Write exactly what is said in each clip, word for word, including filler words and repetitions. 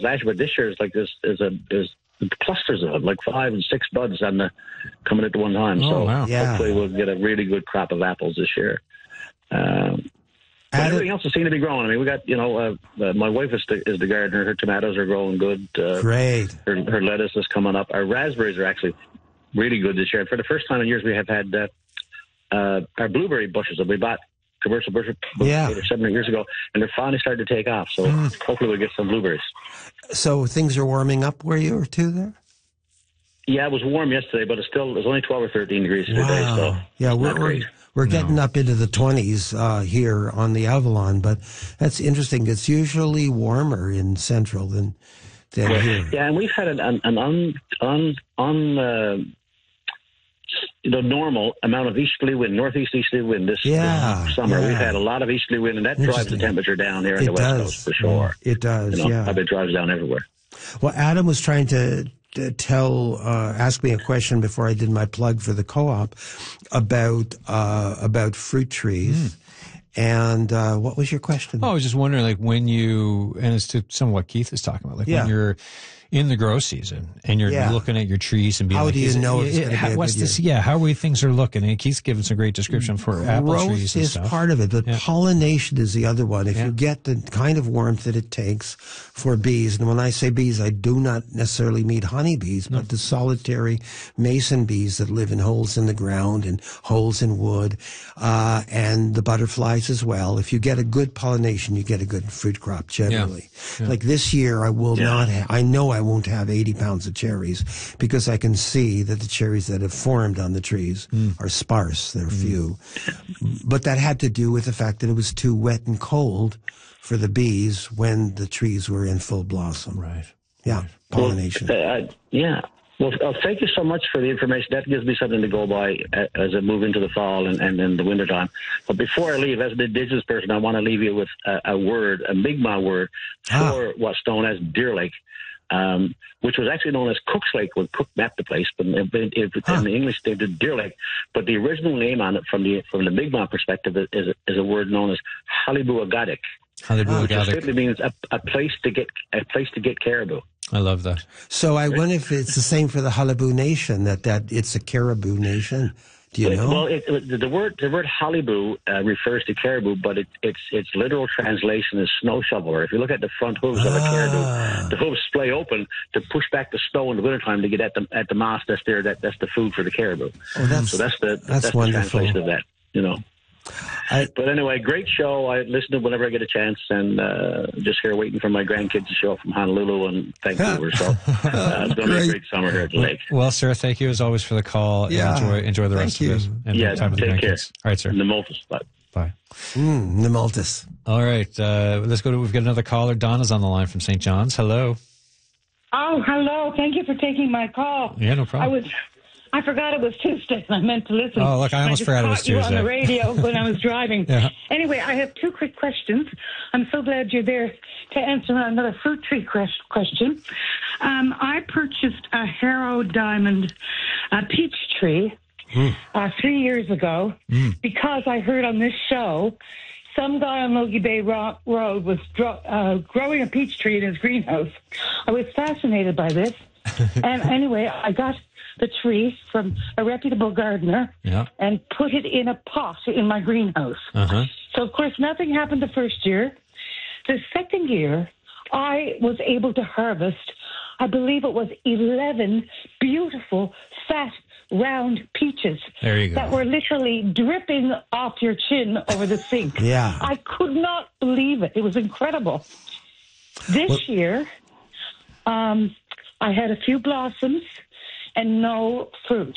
last year, but this year it's like there's, there's, a, there's clusters of them, like five and six buds on the, coming at one time. Oh, so wow. Yeah. hopefully we'll get a really good crop of apples this year. Um, but Adam- everything else has seemed to be growing. I mean, we got, you know, uh, uh, my wife is the, is the gardener. Her tomatoes are growing good. Uh, Great. Her, her lettuce is coming up. Our raspberries are actually really good this year. For the first time in years, we have had uh, uh, our blueberry bushes that we bought commercial bushes Yeah. eight or seven years ago, and they're finally starting to take off. So Mm. hopefully we'll get some blueberries. So things are warming up where you are too there? Yeah, it was warm yesterday, but it's still it was only twelve or thirteen degrees today. Wow. So Yeah, it's we're not we're, great. we're getting No. up into the twenties uh, here on the Avalon, but that's interesting. It's usually warmer in Central than than here. Yeah, and we've had an an, an un un un uh, you know normal amount of easterly wind, northeast easterly wind this, Yeah, this summer. yeah. We've had a lot of easterly wind, and that drives the Interesting. temperature down here on It the west does. coast for sure. It does, You know, yeah. I bet it drives down everywhere. Well, Adam was trying to, to tell, uh, ask me a question before I did my plug for the co-op about uh, about fruit trees. And uh, what was your question? Oh, I was just wondering, like, when you, and it's to some of what Keith is talking about, like, Yeah. when you're in the grow season and you're Yeah. looking at your trees and being How like, do you is it- know it's yeah, gonna how- be a what's good this? year? Yeah, how are things are looking? And Keith's given some great description for apple Growth trees and is stuff. part of it, but Yeah. pollination is the other one. If Yeah. you get the kind of warmth that it takes for bees, and when I say bees, I do not necessarily mean honeybees, but the solitary mason bees that live in holes in the ground and holes in wood, uh, and the butterflies as well. If you get a good pollination, you get a good fruit crop generally. Yeah. Like this year, I will Yeah. not. Ha- I know I won't have eighty pounds of cherries because I can see that the cherries that have formed on the trees are sparse. They're few. But that had to do with the fact that it was too wet and cold for the bees when the trees were in full blossom. Right. Yeah, pollination. Well, uh, yeah. Well, uh, thank you so much for the information. That gives me something to go by uh, as I move into the fall and, and, and the winter time. But before I leave, as an indigenous person, I want to leave you with a, a word, a Mi'kmaq word for Ah. what's known as Deer Lake, um, which was actually known as Cook's Lake when Cook mapped the place. But it, it, it, Huh. in the English, they did Deer Lake. But the original name on it from the from the Mi'kmaq perspective is, is, is a word known as Halibuagadik, Hallelujah. which just simply means a, a place to get a place to get caribou. I love that. So I wonder if it's the same for the Halibu Nation, that, that it's a caribou nation. Do you know? Well, it, it, the word the word halibu uh, refers to caribou, but it, its its literal translation is snow shoveler. If you look at the front hooves of a Ah. caribou, the hooves splay open to push back the snow in the wintertime to get at the at the moss that's there. That that's the food for the caribou. Oh, that's- so that's the that's the wonderful. translation of that. You know. I- But anyway, great show. I listen to it whenever I get a chance, and uh, just here waiting for my grandkids to show up from Honolulu and Vancouver. So uh, it's going to be a Great. great summer here at the lake. Well, sir, thank you as always for the call. Yeah. Enjoy, enjoy the Thank rest you. of it. And Yeah, have time with the take care. grandkids. All right, sir. In the Multis spot. Bye. Mm, Nemultis. All right. Uh, let's go to, we've got another caller. Donna's on the line from Saint John's. Hello. Oh, hello. Thank you for taking my call. Yeah, no I problem. was, I forgot it was Tuesday and I meant to listen. Oh, look, I And almost just forgot it was caught you Tuesday. on the radio when I was driving. Yeah. Anyway, I have two quick questions. I'm so glad you're there to answer another fruit tree ques- question. Um, I purchased a Harrow Diamond uh, peach tree uh, three years ago because I heard on this show some guy on Logie Bay Ro- Road was dro- uh, growing a peach tree in his greenhouse. I was fascinated by this. And anyway, I got the tree from a reputable gardener Yeah. and put it in a pot in my greenhouse. Uh-huh. So, of course, nothing happened the first year. The second year, I was able to harvest, I believe it was eleven beautiful, fat, round peaches There you go. that were literally dripping off your chin over the sink. Yeah. I could not believe it. It was incredible. This Well- year, um, I had a few blossoms and no fruit.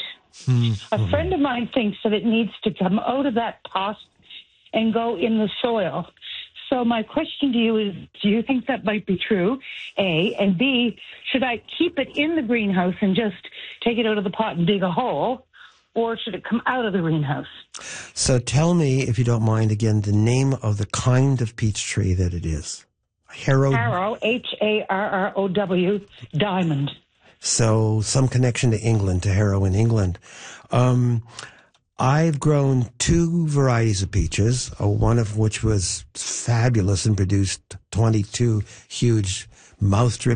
A friend of mine thinks that it needs to come out of that pot and go in the soil. So my question to you is, do you think that might be true, A? And B, should I keep it in the greenhouse and just take it out of the pot and dig a hole? Or should it come out of the greenhouse? So tell me, if you don't mind, again, the name of the kind of peach tree that it is. Harrow. Harrow, H A R R O W, diamond. So some connection to England, to Harrow in England. Um, I've grown two varieties of peaches, uh, one of which was fabulous and produced twenty-two huge mouth-dripping